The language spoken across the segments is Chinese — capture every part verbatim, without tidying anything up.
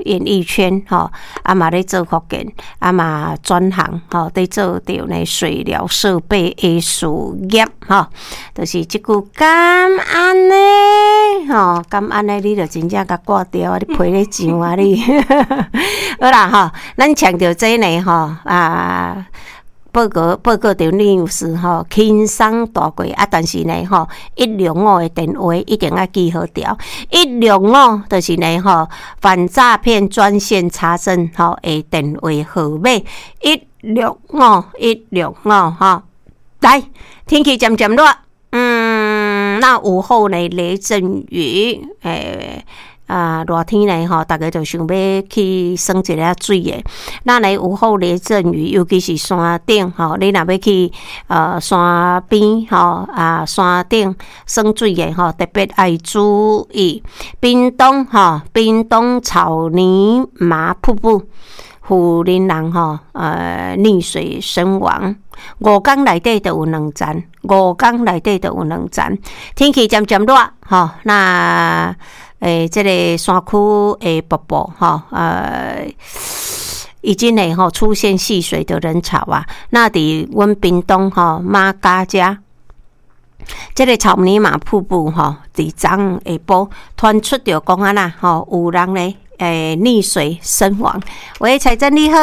演艺圈吼，啊嘛咧做福建，啊嘛转行吼，在做着呢水疗设备的事业吼，就是即句感恩呢吼，感恩呢，你就真正甲挂掉啊，你赔咧上啊你，好啦吼，咱强调这呢吼啊。报告报告着뉴스吼，轻松大过啊！但是呢吼，一六五的电话一定要记好条。一六五就是呢吼，反诈骗专线查证吼的电话号码一六五一六五吼。来，天气渐渐热，嗯，那午后呢雷阵雨，诶。啊，热天呢吼，大家就想要去耍一下水的。那呢午后雷阵雨，尤其是山顶吼，你若要去呃山边吼啊山顶耍水的吼，特别要注意。屏东吼，屏东草泥马瀑布，富林人吼呃溺水身亡。五天内底就有两站，五天内底就有两站。天气渐渐热吼，那。诶，这个山区诶瀑布哈，呃，已经呢哈出现戏水的人潮啊。那伫阮屏东哈马家家，这个草泥马瀑布哈，伫昨下晡传出着讲啊啦，吼有人呢诶溺水身亡。喂，彩珍你好。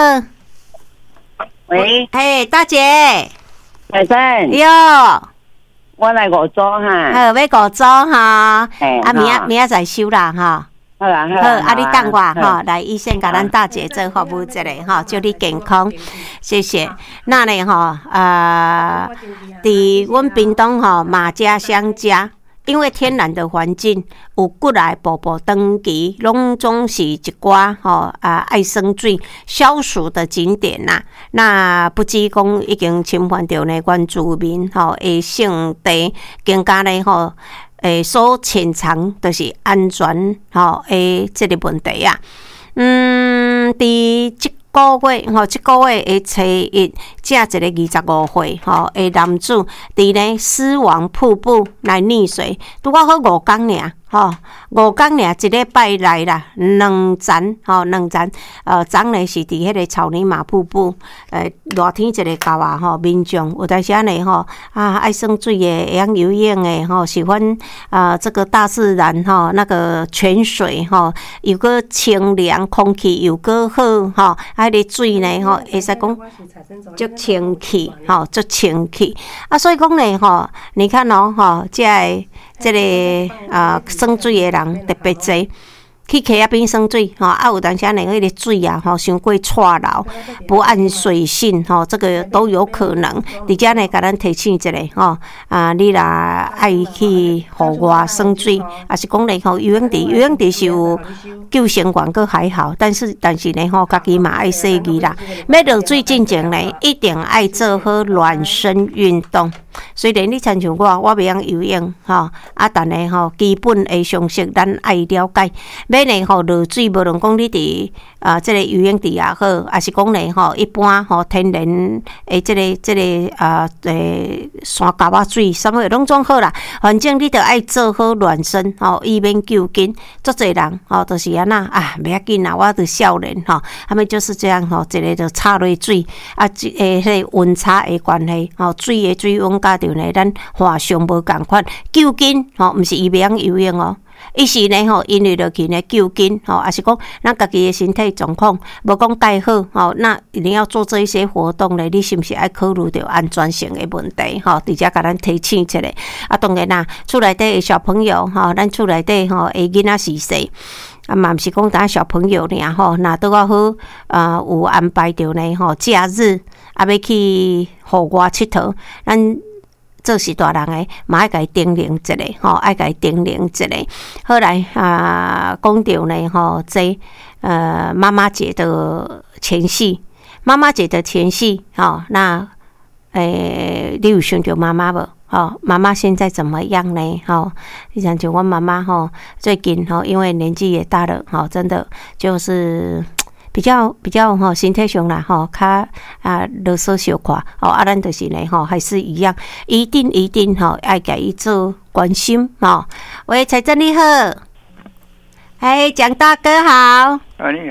喂， 嘿，大姐。 彩珍。 哟。 我来五组哈， 好，要五组哈， 欸、 啊，明仔明仔再收啦哈。 好啦，好， 啊，你等我哈，来医生甲咱大姐做服务一下哈，祝你健康，谢谢。那呢哈，呃，伫阮屏东吼马家乡家。因为天然的环境，有过来步步长期，拢总是一寡吼啊爱生水消暑的景点呐、啊。那不止讲已经侵犯到呢原住民吼的圣地，更加呢吼诶所潜藏就是安全吼诶这个问题啊。嗯，伫即。个月吼，即个月的初一，正一个二十五岁吼的男子，伫呢死亡瀑布来溺水，拄好好五天尔。吼、哦，五天尔一礼拜来啦，两站吼，两站呃，昨呢是伫迄个草泥马瀑布，呃，热天一个到啊吼，民众有当时呢吼啊爱耍水的，会晓游泳的吼，喜欢啊、呃、这个大自然吼，那个泉水吼，又个清凉，空气又个好吼，啊，迄个水呢吼，会使讲足清气吼，足清气啊，所以讲呢吼，你看哦吼，即个。这个啊，耍水的人特别多，去溪仔边耍水吼，啊有当时呢，迄个水啊吼，伤过错流，不按水性吼，这个都有可能。伫遮呢，甲咱提醒一下吼，啊，你若爱去户外耍水，啊是讲呢吼，游泳池游泳池是有救生员，佫还好，但是但是呢吼，家己嘛爱洗衣啦。要落水进前呢，一定爱做好暖身运动。虽然你亲像我，我袂晓游泳吼，啊，但呢吼，基本的常识咱爱了解。要呢吼落水，无论讲你伫啊，即、这个游泳池也好，还是讲呢吼，一般吼天然诶，即、这个即、这个啊诶山沟仔水，啥物拢总好啦。反正你着爱做好暖身吼，以免救紧。足侪人吼，都、就是安那啊，袂要紧啦，我着少年吼，他们就是这样吼，一个就插落水啊，诶，迄个温差的关系吼，水的水温。加着呢，咱画上无共款，救紧吼，毋是伊袂晓游泳哦。伊是呢吼，因为落去呢救紧吼，还是讲咱家己的身体状况无讲介好吼，那一定要做这一些活动呢，你是毋是爱考虑到安全性的问题吼？直接甲咱提醒出来。啊，当然啦，厝内底的小朋友吼，咱厝内底吼，的囡仔是细。啊，嘛毋是讲咱小朋友尔吼，那拄啊好，呃，有安排着呢吼，假日啊要去户外佚佗，咱。做是大人诶，嘛爱甲伊叮咛一下吼，爱甲伊叮咛一下。后来啊，讲到呢吼，这呃妈妈节的前夕，妈妈节的前夕，吼，那诶，你有想着妈妈无？吼，妈妈现在怎么样呢？吼，你想像我妈妈吼，最近吼，因为年纪也大了，吼，真的就是。比较比较吼，身体上啦吼，较啊啰嗦小可哦，啊，咱就是呢吼，还是一样，一定一定吼，爱给伊做关心吼。喂，彩珍你好，哎，蒋大哥好。 啊，你好。